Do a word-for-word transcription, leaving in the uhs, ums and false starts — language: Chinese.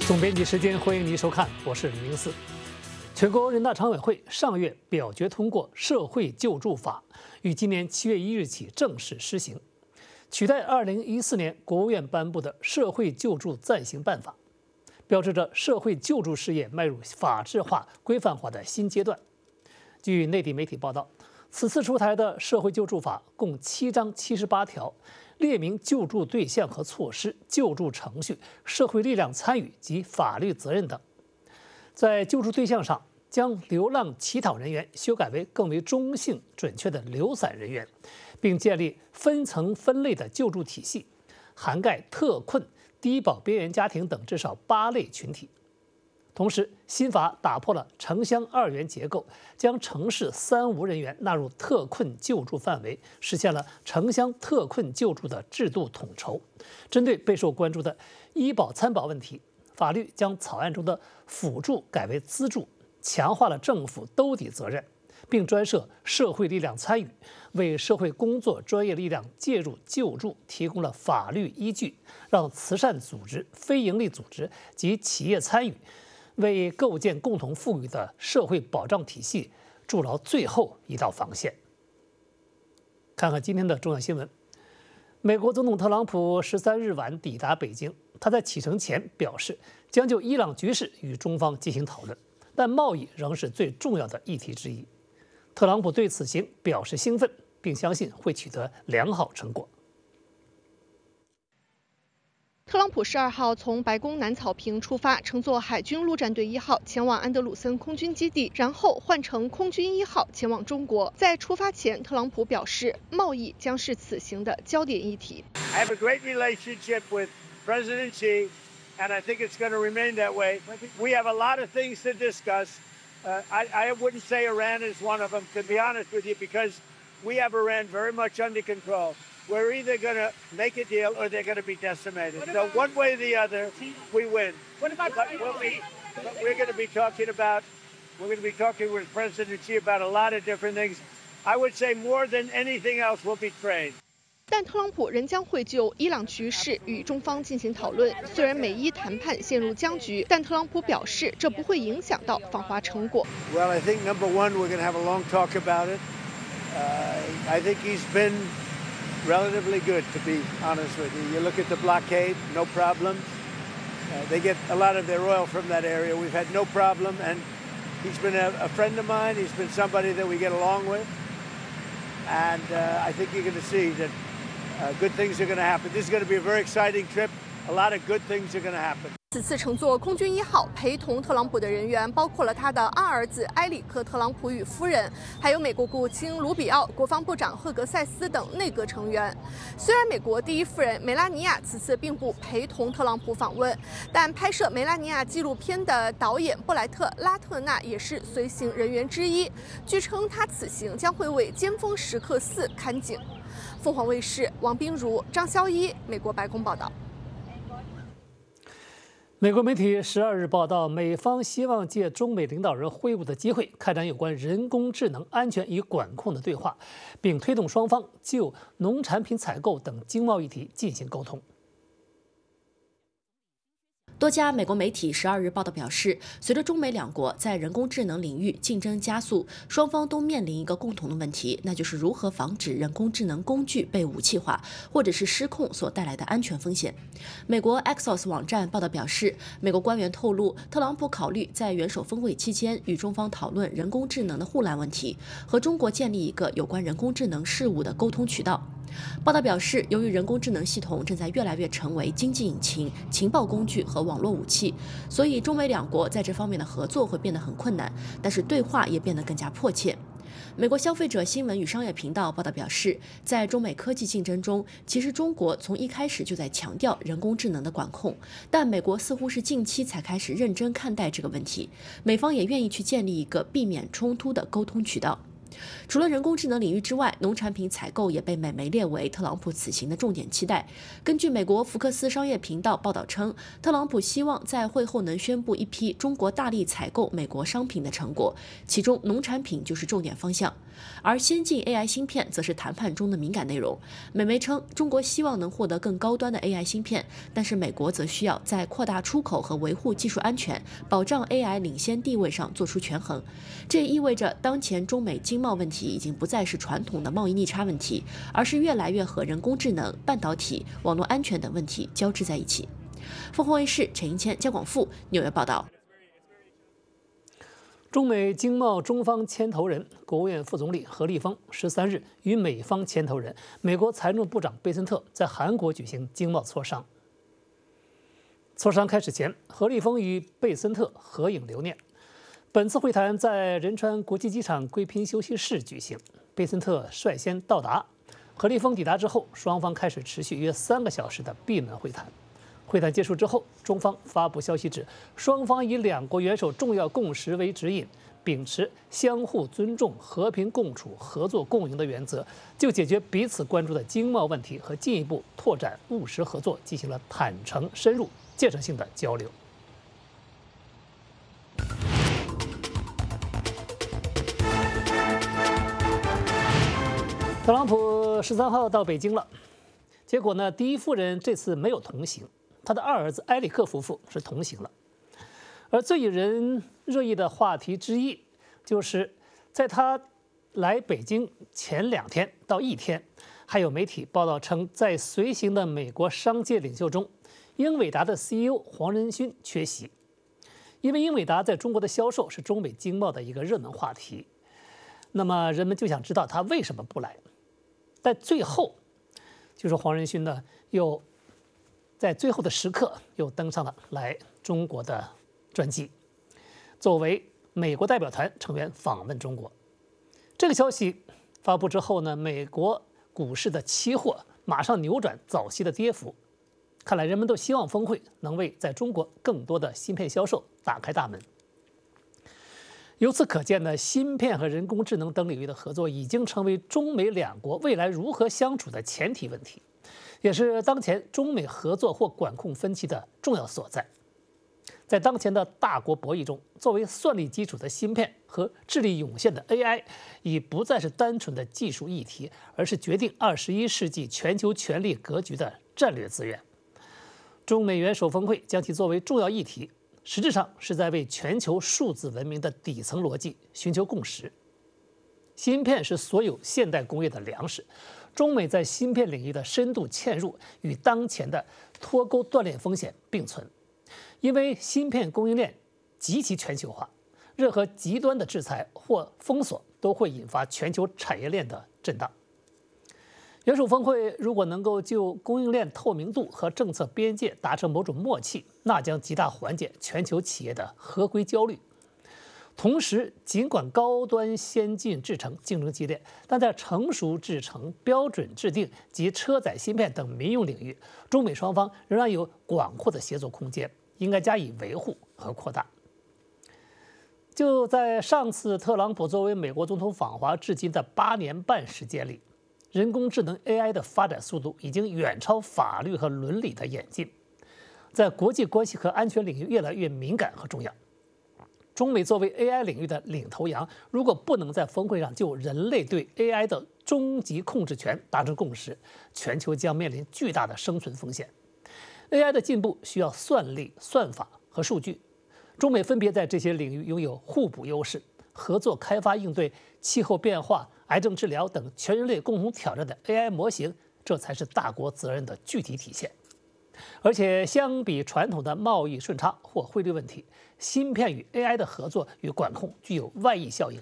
总编辑时间，欢迎您收看，我是李明四。全国人大常委会上月表决通过《社会救助法》，于今年七月一日起正式施行，取代二零一四年国务院颁布的《社会救助暂行办法》，标志着社会救助事业迈入法治化、规范化的新阶段。据内地媒体报道，此次出台的《社会救助法》共七章七十八条，列明救助对象和措施、救助程序、社会力量参与及法律责任等。在救助对象上，将流浪乞讨人员修改为更为中性、准确的流散人员，并建立分层分类的救助体系，涵盖特困、低保边缘家庭等至少八类群体。同时，新法打破了城乡二元结构，将城市三无人员纳入特困救助范围，实现了城乡特困救助的制度统筹。针对备受关注的医保参保问题，法律将草案中的辅助改为资助，强化了政府兜底责任，并专设社会力量参与，为社会工作专业力量介入救助提供了法律依据，让慈善组织、非营利组织及企业参与，为构建共同富裕的社会保障体系筑牢最后一道防线。看看今天的重要新闻。美国总统特朗普十三日晚抵达北京，他在启程前表示将就伊朗局势与中方进行讨论，但贸易仍是最重要的议题之一。特朗普对此行表示兴奋，并相信会取得良好成果。 特朗普十二号从白宫南草坪出发，乘坐海军陆战队一号前往安德鲁森空军基地，然后换乘空军一号前往中国。在出发前，特朗普表示，贸易将是此行的焦点议题。 I have a great relationship with President Xi, and I think it's going to remain that way. We have a lot of things to discuss. Uh, I, I wouldn't say Iran is one of them, to be honest with you, because we have Iran very much under control. We're either going to make a deal or they're going to be decimated. So one way or the other, we win. What about but we'll be, but we're going to be talking about, we're going to be talking with President Xi about a lot of different things. I would say more than anything else will be trade. 但特朗普仍将会就伊朗局势与中方进行讨论。虽然美伊谈判陷入僵局，但特朗普表示这不会影响到访华成果。 Well, I think number one, we're going to have a long talk about it. Uh, I think he's been relatively good, to be honest with you. You look at the blockade, no problems. Uh, they get a lot of their oil from that area. We've had no problem, and he's been a, a friend of mine. He's been somebody that we get along with, and uh, I think you're going to see that uh, good things are going to happen. This is going to be a very exciting trip. A lot of good things are going to happen. 此次乘坐空军一号陪同特朗普的人员包括了他的二儿子埃里克·特朗普与夫人，还有美国国务卿卢比奥、国防部长赫格塞斯等内阁成员。虽然美国第一夫人梅拉尼亚此次并不陪同特朗普访问，但拍摄梅拉尼亚纪录片的导演布莱特·拉特纳也是随行人员之一。据称，他此行将会为《尖峰时刻四》看景。凤凰卫视王冰如、张潇一，美国白宫报道。 美国媒体十二日报道，美方希望借中美领导人会晤的机会，开展有关人工智能安全与管控的对话，并推动双方就农产品采购等经贸议题进行沟通。 多家美国媒体十二日报道表示，随着中美两国在人工智能领域竞争加速，双方都面临一个共同的问题，那就是如何防止人工智能工具被武器化或者是失控所带来的安全风险。美国 Axios 网站报道表示，美国官员透露，特朗普考虑在元首峰会期间与中方讨论人工智能的护栏问题，和中国建立一个有关人工智能事务的沟通渠道。报道表示，由于人工智能系统正在越来越成为经济引擎、情报工具和网络武器，所以中美两国在这方面的合作会变得很困难，但是对话也变得更加迫切。美国消费者新闻与商业频道报道表示，在中美科技竞争中，其实中国从一开始就在强调人工智能的管控，但美国似乎是近期才开始认真看待这个问题。美方也愿意去建立一个避免冲突的沟通渠道。 除了人工智能领域之外，农产品采购也被美媒列为特朗普此行的重点期待。根据美国福克斯商业频道报道称，特朗普希望在会后能宣布一批中国大力采购美国商品的成果，其中农产品就是重点方向。而先进 A I 芯片则是谈判中的敏感内容。美媒称，中国希望能获得更高端的 A I 芯片，但是美国则需要在扩大出口和维护技术安全、保障 A I 领先地位上做出权衡。这也意味着，当前中美经贸问题已经不再是传统的贸易逆差问题，而是越来越和人工智能、半导体、网络安全等问题交织在一起。凤凰卫视陈英谦、姜广富纽约报道。 中美经贸中方牵头人、国务院副总理何立峰十三日与美方牵头人、美国财政部长贝森特在韩国举行经贸磋商。磋商开始前，何立峰与贝森特合影留念。本次会谈在仁川国际机场贵宾休息室举行，贝森特率先到达。何立峰抵达之后，双方开始持续约三个小时的闭门会谈。会谈结束之后，中方发布消息指，双方以两国元首重要共识为指引，秉持相互尊重、和平共处、合作共赢的原则，就解决彼此关注的经贸问题和进一步拓展务实合作进行了坦诚、深入、建设性的交流。特朗普十三号到北京了，结果呢，第一夫人这次没有同行。他的二儿子埃里克夫妇是同行了，而最引人热议的话题之一，就是在他来北京前两天到一天，还有媒体报道称，在随行的美国商界领袖中，英伟达的 C E O 黄仁勋缺席，因为英伟达在中国的销售是中美经贸的一个热门话题，那么人们就想知道他为什么不来，但最后，就是黄仁勋呢又。在最后的时刻，又登上了来中国的专机，作为美国代表团成员访问中国。这个消息发布之后呢，美国股市的期货马上扭转早期的跌幅。看来人们都希望峰会能为在中国更多的芯片销售打开大门。由此可见呢，芯片和人工智能等领域的合作已经成为中美两国未来如何相处的前提问题。也是当前中美合作或管控分歧的重要所在。在当前的大国博弈中，作为算力基础的芯片和智力涌现的 A I， 已不再是单纯的技术议题，而是决定二十一世纪全球权力格局的战略资源。中美元首峰会将其作为重要议题，实质上是在为全球数字文明的底层逻辑寻求共识。芯片是所有现代工业的粮食。中美在芯片领域的深度嵌入与当前的脱钩断裂风险并存，因为芯片供应链极其全球化，任何极端的制裁或封锁都会引发全球产业链的震荡。元首峰会如果能够就供应链透明度和政策边界达成某种默契，那将极大缓解全球企业的合规焦虑。同时，尽管高端先进制程竞争激烈，但在成熟制程、标准制定及车载芯片等民用领域，中美双方仍然有广阔的协作空间，应该加以维护和扩大。就在上次特朗普作为美国总统访华至今的八年半时间里，人工智能 A I 的发展速度已经远超法律和伦理的演进，在国际关系和安全领域越来越敏感和重要。中美作为 A I 领域的领头羊，如果不能在峰会上就人类对 A I 的终极控制权达成共识，全球将面临巨大的生存风险。A I 的进步需要算力、算法和数据，中美分别在这些领域拥有互补优势，合作开发应对气候变化、癌症治疗等全人类共同挑战的 A I 模型，这才是大国责任的具体体现。而且，相比传统的贸易顺差或汇率问题，芯片与 A I 的合作与管控具有外溢效应，